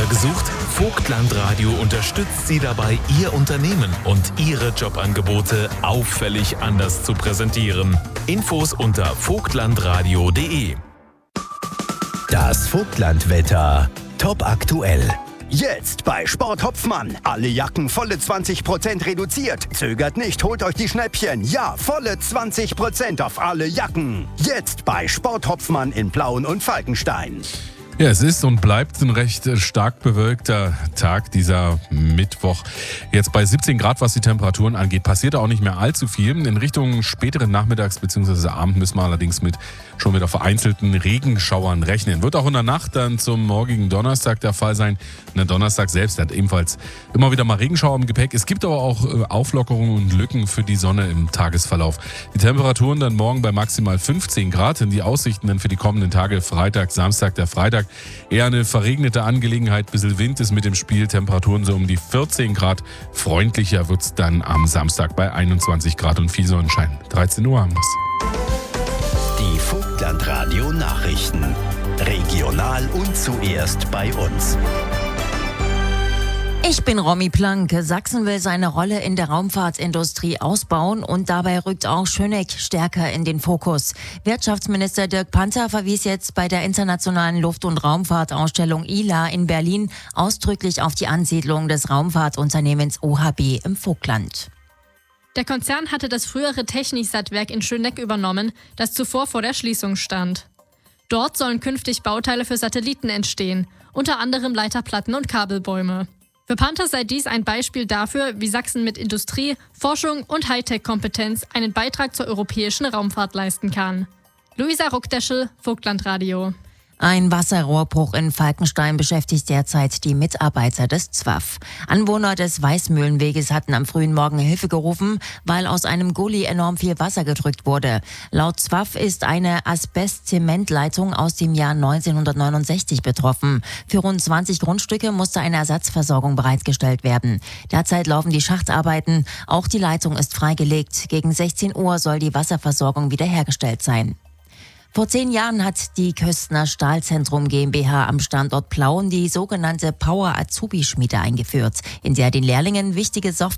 gesucht? Vogtland unterstützt Sie dabei, Ihr Unternehmen und Ihre Jobangebote auffällig anders zu präsentieren. Infos unter vogtlandradio.de. Das Vogtlandwetter. Top aktuell. Jetzt bei Sport Hopfmann. Alle Jacken volle 20% reduziert. Zögert nicht, holt euch die Schnäppchen. Ja, volle 20% auf alle Jacken. Jetzt bei Sport Hopfmann in Plauen und Falkenstein. Ja, es ist und bleibt ein recht stark bewölkter Tag, dieser Mittwoch. Jetzt bei 17 Grad, was die Temperaturen angeht, passiert auch nicht mehr allzu viel. In Richtung späteren Nachmittags- bzw. Abend müssen wir allerdings schon wieder vereinzelten Regenschauern rechnen. Wird auch in der Nacht dann zum morgigen Donnerstag der Fall sein. Und der Donnerstag selbst hat ebenfalls immer wieder mal Regenschauer im Gepäck. Es gibt aber auch Auflockerungen und Lücken für die Sonne im Tagesverlauf. Die Temperaturen dann morgen bei maximal 15 Grad. Die Aussichten dann für die kommenden Tage, Freitag, Samstag, der Freitag, eher eine verregnete Angelegenheit, bisschen Wind ist mit dem Spiel, Temperaturen so um die 14 Grad. Freundlicher wird es dann am Samstag bei 21 Grad und viel Sonnenschein. 13 Uhr haben wir es. Die Vogtlandradio Nachrichten. Regional und zuerst bei uns. Ich bin Romy Plank. Sachsen will seine Rolle in der Raumfahrtindustrie ausbauen und dabei rückt auch Schöneck stärker in den Fokus. Wirtschaftsminister Dirk Panther verwies jetzt bei der internationalen Luft- und Raumfahrtausstellung ILA in Berlin ausdrücklich auf die Ansiedlung des Raumfahrtunternehmens OHB im Vogtland. Der Konzern hatte das frühere Technisat-Werk in Schöneck übernommen, das zuvor vor der Schließung stand. Dort sollen künftig Bauteile für Satelliten entstehen, unter anderem Leiterplatten und Kabelbäume. Für Panther sei dies ein Beispiel dafür, wie Sachsen mit Industrie, Forschung und Hightech-Kompetenz einen Beitrag zur europäischen Raumfahrt leisten kann. Luisa Ruckdeschel, Vogtlandradio. Ein Wasserrohrbruch in Falkenstein beschäftigt derzeit die Mitarbeiter des ZWAF. Anwohner des Weißmühlenweges hatten am frühen Morgen Hilfe gerufen, weil aus einem Gully enorm viel Wasser gedrückt wurde. Laut ZWAF ist eine Asbest-Zementleitung aus dem Jahr 1969 betroffen. Für rund 20 Grundstücke musste eine Ersatzversorgung bereitgestellt werden. Derzeit laufen die Schachtarbeiten. Auch die Leitung ist freigelegt. Gegen 16 Uhr soll die Wasserversorgung wiederhergestellt sein. Vor 10 Jahren hat die Köstner Stahlzentrum GmbH am Standort Plauen die sogenannte Power-Azubi-Schmiede eingeführt, in der den Lehrlingen wichtige